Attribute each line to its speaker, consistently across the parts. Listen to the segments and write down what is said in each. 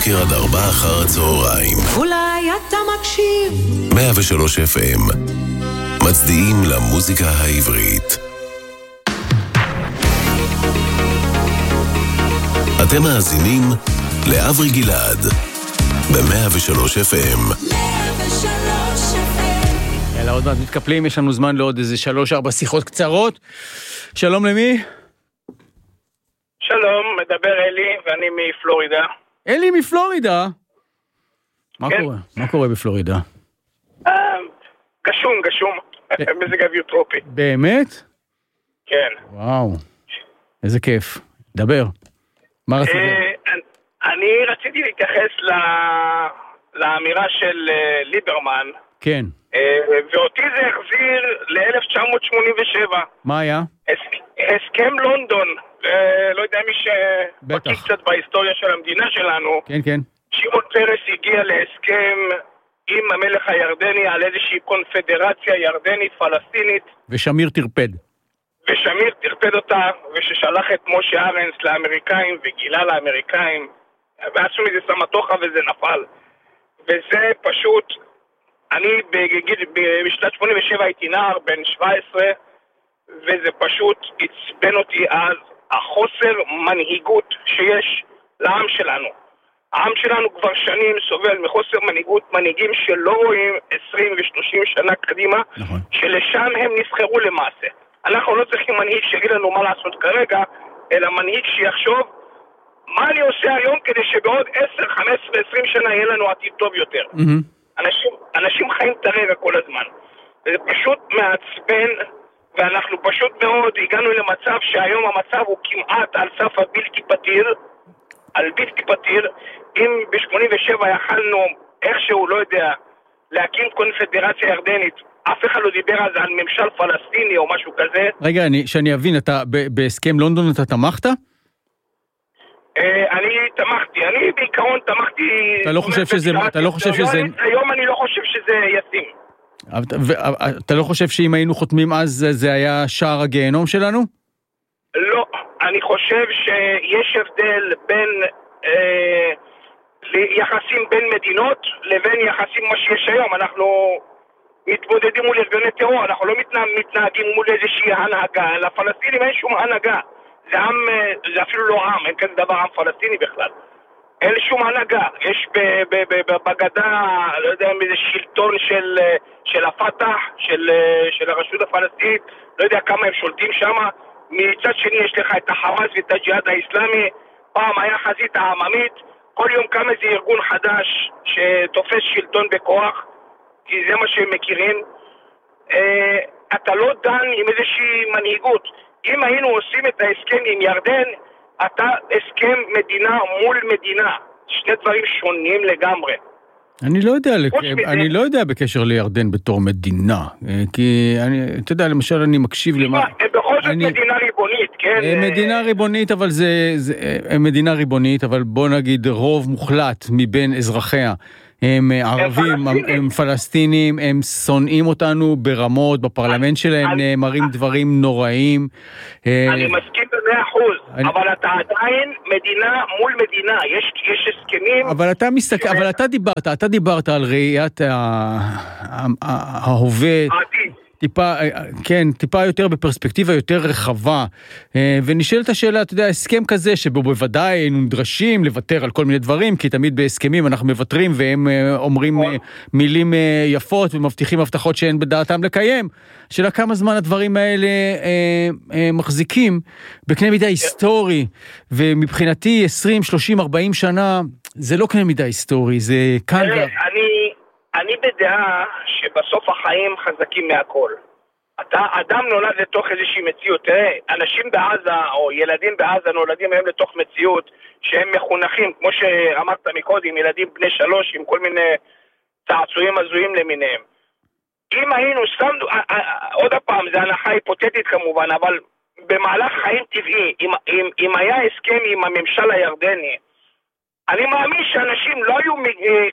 Speaker 1: בבוקר עד 4 אחר הצהריים.
Speaker 2: אולי אתה מקשיב.
Speaker 1: 103 FM. מצדיעים למוזיקה העברית. אתם מאזינים לאברי גלעד ב-103 FM.
Speaker 2: 103 FM.
Speaker 3: יאללה, עוד מעט מתקפלים, יש לנו זמן לעוד איזה 3-4 שיחות קצרות. שלום למי?
Speaker 4: שלום, מדבר אלי, ואני מפלורידה.
Speaker 3: אלי מפלורידה? מה
Speaker 4: כן.
Speaker 3: קורה? מה קורה בפלורידה?
Speaker 4: גשום, מזג אוויר טרופי.
Speaker 3: באמת?
Speaker 4: כן.
Speaker 3: וואו, איזה כיף. דבר. מה רצית?
Speaker 4: אני רציתי להתייחס לאמירה של ליברמן,
Speaker 3: כן.
Speaker 4: ואותי זה החזיר ל-1987.
Speaker 3: מה היה?
Speaker 4: הסכם לונדון, לא יודע מי שבקיא
Speaker 3: בטח.
Speaker 4: קצת בהיסטוריה של המדינה שלנו.
Speaker 3: כן, כן.
Speaker 4: שמעון פרס הגיע להסכם עם המלך הירדני על איזושהי קונפדרציה ירדנית פלסטינית,
Speaker 3: ושמיר תרפד.
Speaker 4: ושמיר תרפד אותה, וששלח את משה ארנס לאמריקאים וגילה לאמריקאים, ועשו מזה סמטוחה וזה נפל. וזה פשוט, אני בשנת 87 הייתי נער בן 17, וזה פשוט עצבן אותי אז, החוסר מנהיגות שיש לעם שלנו. העם שלנו כבר שנים סובל מחוסר מנהיגות, מנהיגים שלא רואים 20 ו-30 שנה קדימה,
Speaker 3: נכון.
Speaker 4: שלשם הם נבחרו למעשה. אנחנו לא צריכים מנהיג שיגיד לנו מה לעשות כרגע, אלא מנהיג שיחשוב מה אני עושה היום כדי שבעוד 10, 15, 20 שנה יהיה לנו עתיד טוב יותר. אנשים חיים את הרגע כל הזמן. וזה פשוט מעצבן, ואנחנו פשוט מאוד הגענו למצב שהיום המצב הוא כמעט על סף הבלתי פתיר, אם ב-87 יכלנו איכשהו, לא יודע, להקים קונפדרציה ירדנית, אף אחד לא דיבר על זה, על ממשל פלסטיני או משהו כזה.
Speaker 3: רגע, שאני אבין, אתה בהסכם לונדון אתה תמכת?
Speaker 4: אני תמכתי, אני בעיקרון תמכתי.
Speaker 3: אתה לא חושב שזה...
Speaker 4: היום אני לא חושב שזה ישים.
Speaker 3: אתה לא חושב שאם היינו חותמים אז זה היה שער הגיהנום שלנו?
Speaker 4: לא, אני חושב שיש הבדל בין יחסים בין מדינות לבין יחסים מה שיש היום. אנחנו מתמודדים מול ארגוני טרור, אנחנו לא מתנהגים מול איזושהי הנהגה. לפלסטינים אין שום הנהגה, זה אפילו לא עם, אין כזה דבר עם פלסטיני בכלל. אין שום הנהגה, יש בגדה, לא יודע אם איזה שלטון של הפתח, של הרשות הפלסטינית, לא יודע כמה הם שולטים שם. מצד שני יש לך את החמאס ואת הג'יהאד האסלאמי, פעם היה חזית העממית, כל יום קם איזה ארגון חדש שתופס שלטון בכוח, כי זה מה שהם מכירים. אתה לא דן עם איזושהי מנהיגות. אם היינו עושים את ההסכם עם ירדן, אתה הסכם מדינה מול מדינה, שני דברים שונים לגמרי.
Speaker 3: אני לא יודע בקשר לירדן בתור מדינה, כי אתה יודע, למשל אני מקשיב למה...
Speaker 4: בכל זאת מדינה ריבונית, כן?
Speaker 3: מדינה ריבונית, אבל מדינה ריבונית, אבל בוא נגיד רוב מוחלט מבין אזרחיה. הם ערבים, הם פלסטינים, הם שונאים אותנו ברמות, בפרלמנט שלהם נאמרים דברים נוראים.
Speaker 4: אני מסכים ב100%, אבל אתה עדיין מדינה מול מדינה, יש הסכמים.
Speaker 3: אבל אתה דיברת על ראיית ההווה. טיפה יותר בפרספקטיבה יותר רחבה, ונשאלת השאלה, אתה יודע, הסכם כזה שבו בוודאי היינו נדרשים לוותר על כל מיני דברים, כי תמיד בהסכמים אנחנו מבטרים והם אומרים מילים יפות ומבטיחים הבטחות שאין בדעתם לקיים. שאלה כמה זמן הדברים האלה מחזיקים בקנה מידה היסטורי, ומבחינתי 20, 30, 40 שנה זה לא קנה מידה היסטורי, זה כאן.
Speaker 4: אני בדעה שבסוף החיים חזקים מהכל. אדם נולד לתוך איזושהי מציאות. תראה, אנשים בעזה או ילדים בעזה נולדים היום לתוך מציאות שהם מחונכים, כמו שאמרת מקודם, ילדים בני 3 עם כל מיני צעצועים הזויים למיניהם. אם היינו עוד פעם, זה הנחה היפותטית כמובן, אבל במהלך חיים טבעי, אם היה הסכם עם הממשל הירדני, אני מאמין שאנשים לא היו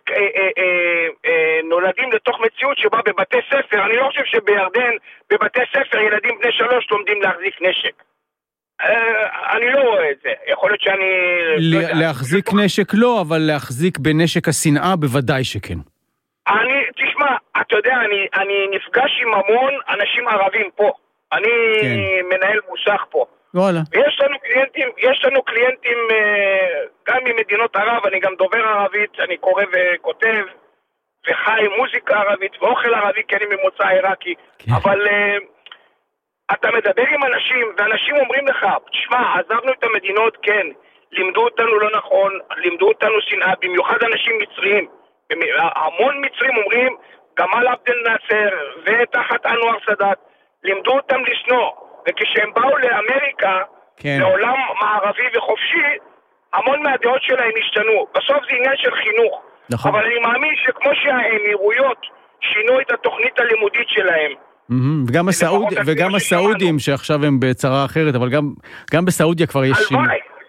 Speaker 4: נולדים לתוך מציאות שבה בבתי ספר, אני לא חושב שבירדן בבתי ספר ילדים בני 3 לומדים להחזיק נשק. אני לא רואה את זה. יכול להיות שאני...
Speaker 3: להחזיק נשק לא, אבל להחזיק בנשק השנאה בוודאי שכן.
Speaker 4: תשמע, אתה יודע, אני נפגש עם המון אנשים ערבים פה. אני מנהל מוסך פה.
Speaker 3: וואלה.
Speaker 4: יש לנו קליינטים גם ממדינות ערב, אני גם דובר ערבית, אני קורא וכותב, וחי מוזיקה ערבית, ואוכל ערבי, כי אני ממוצא עיראקי. אבל אתה מדבר עם אנשים, ואנשים אומרים לך, תשמע, עזבנו את המדינות, כן, לימדו אותנו לא נכון, לימדו אותנו שנאה, במיוחד אנשים מצריים. המון מצרים אומרים, גמל עבד אל-נאצר ותחת אנואר סאדאת, לימדו אותם לשנוא, וכשהם באו לאמריקה, לעולם מערבי וחופשי, המון מהדעות שלהם השתנו. בסוף זה עניין של חינוך. נכון. אבל אני מאמין שכמו שהאמירויות שינו את התוכנית הלימודית שלהם.
Speaker 3: וגם הסעודים שעכשיו הם בצרה אחרת, אבל גם בסעודיה כבר יש שינוי.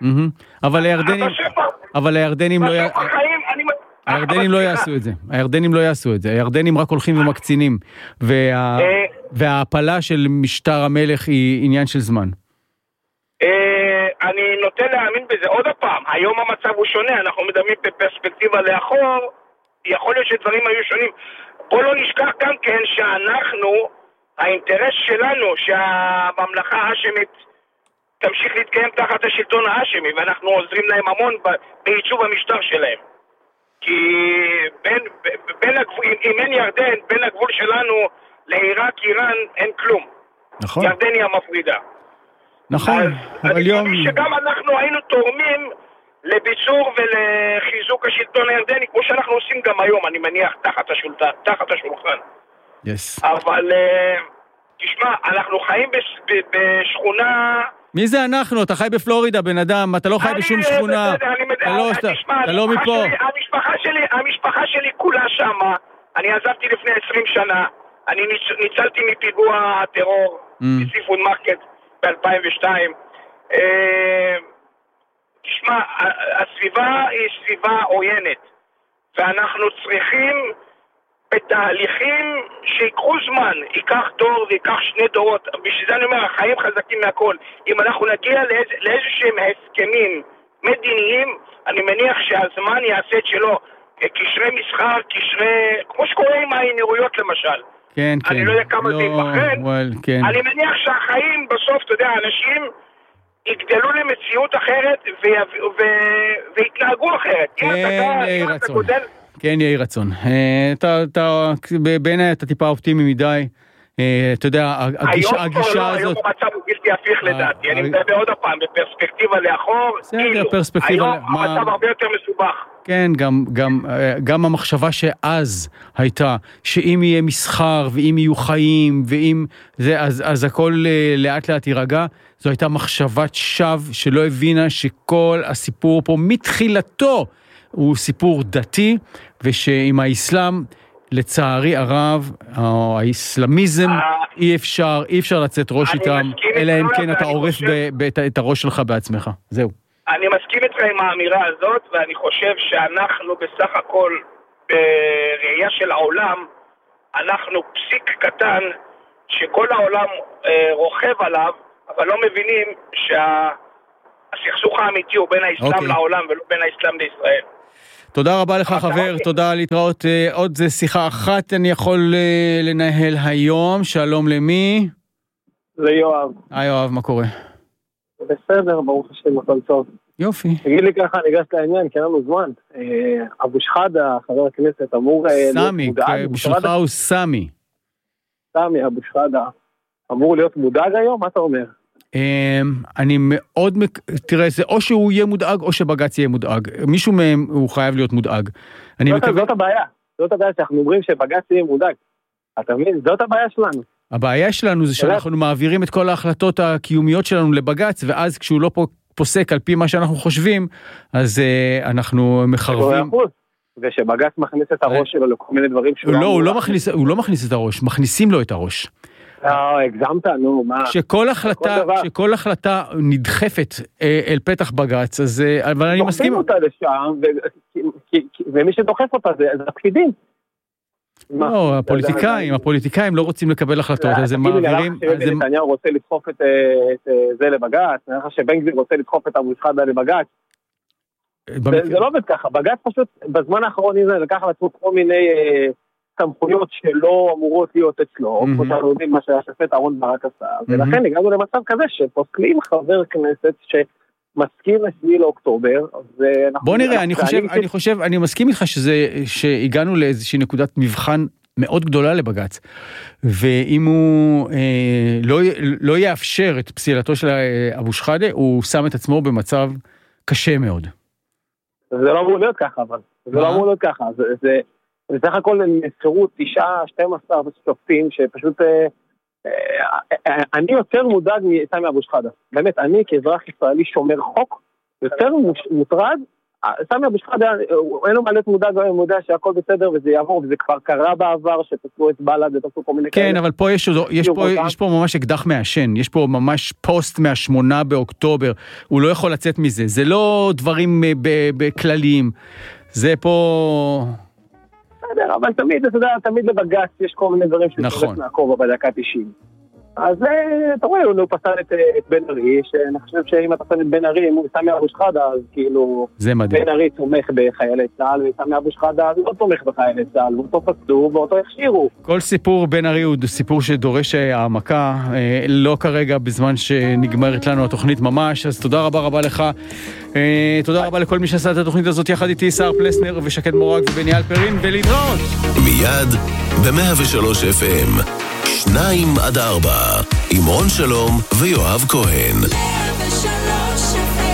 Speaker 3: אבל הירדנים לא... הירדנים לא יעשו את זה. הירדנים רק הולכים ומקצינים. וההפלה של משטר המלך היא עניין של זמן.
Speaker 4: אני נוטה להאמין בזה. עוד הפעם, היום המצב הוא שונה. אנחנו מדברים בפרספקטיבה לאחור. יכול להיות שדברים היו שונים. בוא לא נשכח גם כן שאנחנו, האינטרס שלנו שהממלכה האשמית תמשיך להתקיים תחת השלטון האשמי, ואנחנו עוזרים להם המון בעיצוב המשטר שלהם. כי אם אין ירדן, בין הגבול שלנו לעיראק, איראן, אין כלום.
Speaker 3: נכון.
Speaker 4: ירדן היא המפרידה.
Speaker 3: נכון, אבל יום...
Speaker 4: אני חושב שגם אנחנו היינו תורמים לביצור ולחיזוק השלטון הירדני, כמו שאנחנו עושים גם היום, אני מניח, תחת השולחן.
Speaker 3: Yes.
Speaker 4: אבל, תשמע, אנחנו חיים בשכונה...
Speaker 3: מי זה אנחנו? אתה חי בפלורידה, בן אדם, אתה לא חי בשום שכונה. אתה לא מפה.
Speaker 4: המשפחה שלי כולה שמה, אני עזבתי לפני 20 שנה, אני ניצלתי מפיגוע הטרור בסיפוד מרקט ב-2002. תשמע, הסביבה היא סביבה עוינת, ואנחנו צריכים בתהליכים שיקחו זמן, ייקח דור ויקח 2 דורות, בשביל זה אני אומר, החיים חזקים מהכל. אם אנחנו נגיע לאיזשהם הסכמים מדיניים, אני מניח שהזמן יעשה את שלו, קשרי מסחר, כמו שקורה עם האמירויות למשל.
Speaker 3: כן, כן.
Speaker 4: אני לא יודע כמה זה יפחד.
Speaker 3: כן.
Speaker 4: אני מניח שהחיים בסוף, אתה יודע, אנשים יגדלו למציאות אחרת והתנהגו אחרת.
Speaker 3: כן, יהי רצון. כן, יהי רצון. בעיניי אתה טיפה אופטימי מדי. אתה יודע, הגישה הזאת...
Speaker 4: היום המצב הוא בלתי הפיך לדעתי. אני מדבר עוד הפעם, בפרספקטיבה לאחור. היום המצב הרבה יותר מסובך.
Speaker 3: כן, גם המחשבה שאז הייתה, שאם יהיה מסחר, ואם יהיו חיים, ואם זה, אז הכל לאט לאט יירגע. זו הייתה מחשבת שווא שלא הבינה שכל הסיפור פה מתחילתו הוא סיפור דתי, ושעם האסלאם, לצערי הרב, האסלאמיזם, אי אפשר לצאת ראש איתם, אלא אם כן אתה עורף את הראש שלך בעצמך. זהו.
Speaker 4: אני מסכים איתך עם האמירה הזאת, ואני חושב שאנחנו בסך הכל, בראייה של העולם, אנחנו פסיק קטן, שכל העולם רוכב עליו, אבל לא מבינים שהסכסוך האמיתי הוא בין האסלאם לעולם, ולא בין האסלאם לישראל.
Speaker 3: תודה רבה לך חבר, תודה להתראות. עוד שיחה אחת אני יכול לנהל היום. שלום למי?
Speaker 5: ליואב.
Speaker 3: יואב, מה קורה?
Speaker 5: בסדר, ברוך השם, הכל טוב.
Speaker 3: יופי.
Speaker 5: תגיד לי ככה, ניגש לעניין, כי אין לנו זמן. אבו שחאדה, חבר הכנסת, אמור...
Speaker 3: סמי, בשבילך הוא סמי.
Speaker 5: סמי, אבו שחאדה. אמור להיות מודאג היום? מה אתה אומר?
Speaker 3: אני מאוד, תראה, זה או שהוא יהיה מודאג או שבג"ץ יהיה מודאג. מישהו מהם הוא חייב להיות מודאג.
Speaker 5: זאת הבעיה. זאת הבעיה שאנחנו אומרים שבג"ץ יהיה מודאג. אתה מבין? זאת הבעיה שלנו.
Speaker 3: הבעיה שלנו זה שאנחנו מעבירים את כל ההחלטות הקיומיות שלנו לבג"ץ, ואז כשהוא לא פוסק על פי מה שאנחנו חושבים, אז אנחנו מחרבים.
Speaker 5: ושבג"ץ מכניס את הראש שלו לכל מיני דברים שהוא
Speaker 3: לא, הוא לא מכניס את הראש, מכניסים לו את הראש.
Speaker 5: לא, הגזמת, נו, מה?
Speaker 3: שכל החלטה נדחפת אל פתח בג"ץ, אז, אבל אני מסכים.
Speaker 5: דוחפים אותה לשם, ומי שדוחף אותה זה הפקידים.
Speaker 3: לא, הפוליטיקאים לא רוצים לקבל החלטות, אז הם מעבירים...
Speaker 5: נתניהו רוצה לדחוף את זה לבג"ץ, נראה לך שבן גביר רוצה לדחוף את אבו שחאדה לבג"ץ. זה לא עובד ככה, בג"ץ פשוט בזמן האחרון זה לקח לעצמו כל מיני סמכויות שלא אמורות להיות אצלו, כמו שאנחנו יודעים מה שהשופט אהרון ברק עשה, ולכן הגענו למצב כזה שפוסלים חבר כנסת שמסכים ל7 לאוקטובר.
Speaker 3: בוא נראה, אני מסכים איתך שהגענו לאיזושהי נקודת מבחן מאוד גדולה לבג"ץ, ואם הוא לא יאפשר את פסילתו של אבו שחאדה, הוא שם את עצמו במצב קשה מאוד.
Speaker 5: זה לא אמור להיות ככה, אבל זה לא אמור להיות ככה, זה בסך הכל נבחרו 9-12 שופטים שפשוט, אני יותר מודאג מסמי אבו שחאדה, באמת, אני כאזרח ישראלי שומר חוק, יותר מוטרד, סמי אבו שחאדה, אין לו מלא מודע שהכל בסדר וזה יעבור, וזה כבר קרה בעבר שתפסו את בל"ד ותפסו כל מיני כאלה.
Speaker 3: כן, אבל פה יש פה ממש אקדח מעשן, יש פה ממש פוסט מה8 באוקטובר, הוא לא יכול לצאת מזה, זה לא דברים בכלליים, זה פה...
Speaker 5: בסדר, אבל תמיד, אתה יודע, תמיד לבג"ץ יש כל מיני דברים שצריך לעקוב בדקה 90. אז אתה רואה, הוא פסל את בן ארי, שאני חושב שאם אתה פסל את בן ארי, אם הוא סמי אבו שחאדה, אז כאילו, בן ארי תומך בחיילי צה"ל, וסמי אבו שחאדה לא תומך בחיילי צה"ל, ואותו פסלו ואותו הכשירו.
Speaker 3: כל סיפור בן ארי הוא סיפור שדורש העמקה, לא כרגע בזמן שנגמרת לנו התוכנית ממש, אז תודה רבה לך. תודה רבה לכל מי שעשה את התוכנית הזאת יחד איתי, שר פלסנר ושקד מורג ובני אלפרין, ולהתראות.
Speaker 1: מיד ב-103 FM 2-4 עם רון שלום ויואב כהן.
Speaker 2: 103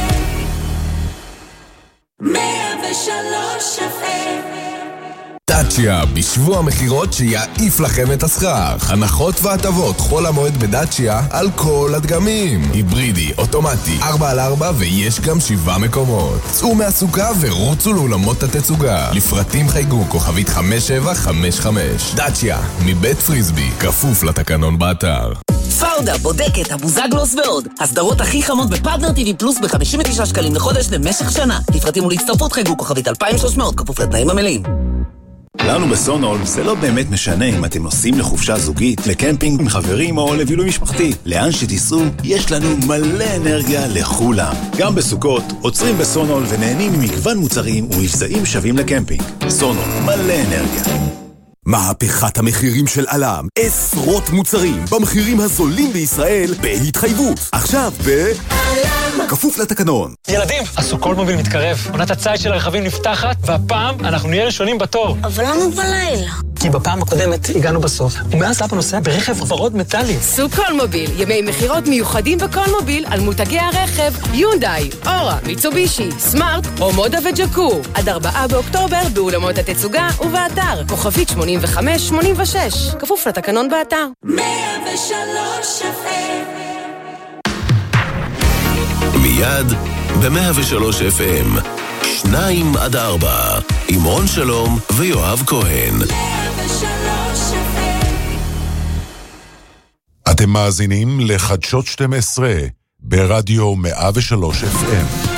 Speaker 2: FM
Speaker 6: דאצ'יה, בשבוע מחירות שיעיף לכם את הסכך. הנחות והטבות חול המועד בדאצ'יה על כל הדגמים. היברידי, אוטומטי, 4x4 ויש גם 7 מקומות. צאו מהסוכה ורוצו לאולמות התצוגה. לפרטים חייגו כוכבית 5755. דאצ'יה, מבית פריסבי, כפוף לתקנון באתר.
Speaker 7: פאודה, בודקת, הבוזגלוס ועוד. הסדרות הכי חמות בפארטנר TV פלוס ב-59 שקלים לחודש למשך שנה. לפרטים ולהצטרפות חייגו כוכבית 2300, כפוף לתנאים המלאים.
Speaker 8: לנו בסונול זה לא באמת משנה אם אתם נוסעים לחופשה זוגית, לקמפינג עם חברים או לבילוי משפחתי. לאן שתיסעו, יש לנו מלא אנרגיה לכולם. גם בסוכות, עוצרים בסונול ונהנים ממגוון מוצרים ומבצעים שווים לקמפינג. סונול, מלא אנרגיה.
Speaker 6: מהפכת המחירים של אלם, עשרות מוצרים במחירים הזולים בישראל בהתחייבות. עכשיו כפוף לתקנון.
Speaker 9: ילדים, הסוכות מוביל מתקרב. עונת הציד של הרכבים נפתחת, והפעם אנחנו נהיה ראשונים בתור.
Speaker 10: אבל למה בלילה?
Speaker 9: כי בפעם הקודמת הגענו בסוף, ומאז אבא נוסע ברכב ורוד מטלי.
Speaker 11: סוכות מוביל, ימי מחירות מיוחדים בכל מוביל על מותגי הרכב, יונדאי, אורה, מיצובישי, סמארט, אומודה וג'קור. עד 4 באוקטובר באולמות התצוגה ובאתר, כוכבית 8586, כפוף לתקנון באתר.
Speaker 2: 103 FM
Speaker 1: מיד ב-103 FM 2-4 עם רון שלום ויואב כהן.
Speaker 2: 103 FM
Speaker 12: אתם מאזינים לחדשות 12 ברדיו 103 FM.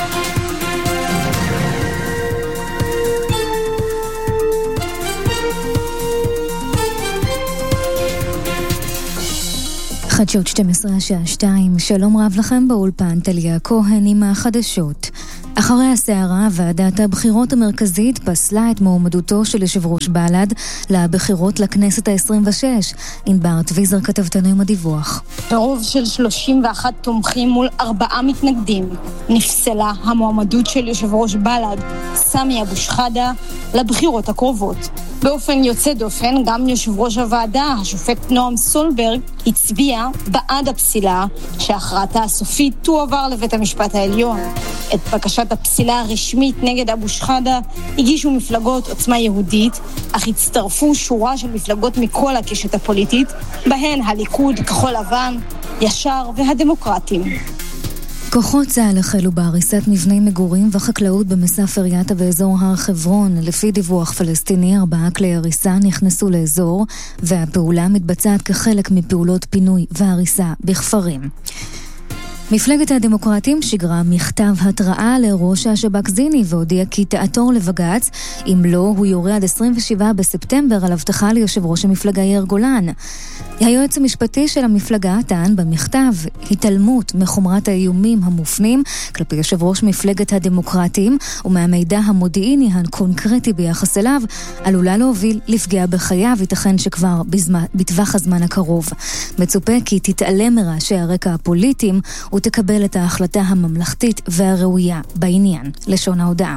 Speaker 13: חדשות 12 השעה 2, שלום רב לכם באולפן טליה כהן עם החדשות. אחרי הסערה, ועדת הבחירות המרכזית פסלה את מועמדותו של יושב ראש בל"ד לבחירות לכנסת ה-26. ענבר טוויזר כתבתנו עם הדיווח.
Speaker 14: ברוב של 31 תומכים מול 4 מתנגדים, נפסלה המועמדות של יושב ראש בל"ד, סמי אבו שחאדה, לבחירות הקרובות. באופן יוצא דופן, גם יושב ראש הוועדה, השופט נועם סולברג, הצביע בעד הפסילה, שהכרעתה הסופית תועבר לבית המשפט העליון. את בקשת הפסילה הרשמית נגד אבו שחאדה הגישו מפלגות עוצמה יהודית, אך הצטרפו שורה של מפלגות מכל הקשת הפוליטית, בהן הליכוד, כחול לבן, ישר והדמוקרטים.
Speaker 13: כוחות צה"ל החלו בהריסת מבני מגורים וחקלאות במסף אריאטה באזור הר חברון. לפי דיווח פלסטיני, 4 כלי הריסה נכנסו לאזור, והפעולה מתבצעת כחלק מפעולות פינוי והריסה בכפרים. מפלגת הדמוקרטים שיגרה מכתב התראה לראש השב"כ זיני והודיע כי תעתור לבג"ץ, אם לא הוא יורה עד 27 בספטמבר על הבטחה ליושב ראש המפלגה יאיר גולן. היועץ המשפטי של המפלגה טען במכתב התעלמות מחומרת האיומים המופנים כלפי יושב ראש מפלגת הדמוקרטים ומהמידע המודיעיני הקונקרטי ביחס אליו עלולה להוביל לפגיעה בחייו, ייתכן שכבר בטווח הזמן הקרוב. מצופה כי תתעלם מרעשי הרקע הפוליטיים ותקבל את ההחלטה הממלכתית והראויה בעניין. לשון ההודעה.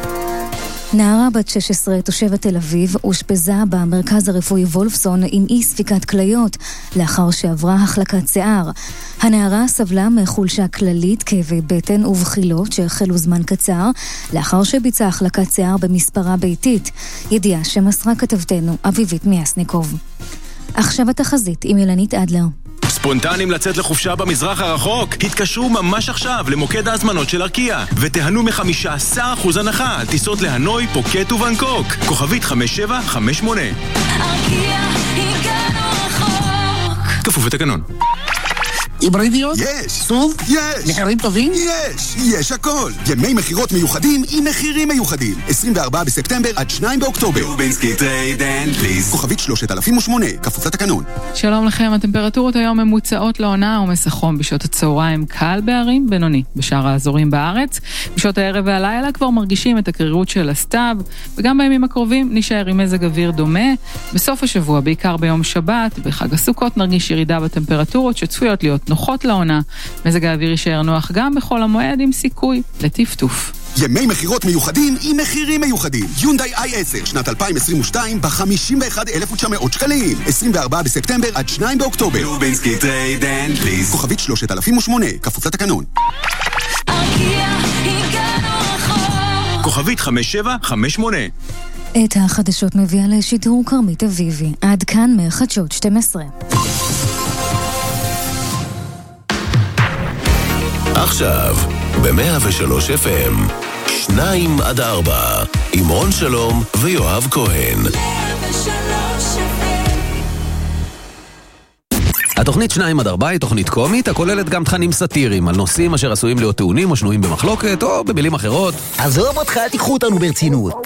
Speaker 13: נערה בת 16 תושבת תל אביב אושפזה במרכז הרפואי וולפסון עם אי ספיקת כליות לאחר שעברה החלקת שיער. הנערה סבלה מחולשה כללית, כאבי בטן ובחילות שהחלו זמן קצר לאחר שביצעה החלקת שיער במספרה ביתית. ידיעה שמסרה כתבתנו אביבית מיאסניקוב. עכשיו התחזית עם ילנית אדלר.
Speaker 10: ספונטנים לצאת לחופשה במזרח הרחוק? התקשרו ממש עכשיו למוקד ההזמנות של ארקיע ותיהנו מ15% הנחה על טיסות להנוי, פוקט ובנקוק. כוכבית 5758.
Speaker 2: ארקיע, הגענו רחוק.
Speaker 10: כפוף לתקנון.
Speaker 15: היברידיות?
Speaker 16: יש.
Speaker 15: סוף?
Speaker 16: יש.
Speaker 15: מחירים טובים?
Speaker 16: יש הכל. ימי מחירות מיוחדים עם מחירים מיוחדים. 24 בספטמבר עד 2 באוקטובר.
Speaker 17: רובינסקי טרייד אנד פליז.
Speaker 16: כוכבית 3008, כפוף לתקנון.
Speaker 18: שלום לכם, הטמפרטורות היום ממוצעות לעונה עומס החום בשעות הצהריים קל בערים, בינוני בשאר האזורים בארץ. בשעות הערב והלילה כבר מרגישים את הקרירות של הסתיו, וגם בימים הקרובים נשאר עם מזג אוויר דומה. בסוף השבוע, בעיקר ביום שבת, בחג הסוכות נרגיש ירידה בטמפרטורות שצפויות להיות נוחות לעונה. מזג האוויר יישאר נוח גם בחול המועד עם סיכוי לטפטוף.
Speaker 16: ימי מחירות מיוחדים עם מחירים מיוחדים. יונדאי i10 שנת 2022 ב-51,900 שקלים. 24 בספטמבר עד 2 באוקטובר.
Speaker 17: רובינסקי טרייד אנד פליז.
Speaker 16: כוכבית 3008, כפוף לתקנון.
Speaker 2: ארקיע, הגענו רחוק.
Speaker 10: כוכבית 5758.
Speaker 13: את החדשות מביאה לשידור כרמית אביבי. עד כאן מחדשות 12.
Speaker 1: עכשיו, ב-103 FM, 2-4, עם רון שלום ויואב כהן.
Speaker 2: 103 FM.
Speaker 19: התוכנית 2-4 היא תוכנית קומית, הכוללת גם תכנים סאטיריים על נושאים אשר עשויים להיות טעונים או שנויים במחלוקת, או במילים אחרות.
Speaker 7: עזוב אותך, אל תיקחו אותנו ברצינות.